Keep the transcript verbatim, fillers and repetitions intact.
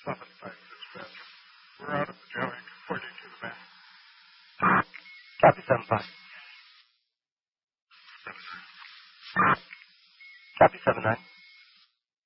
Summit site dispatch. We're out of the Joey, pointing to the map. Copy seven five. Copy seven nine.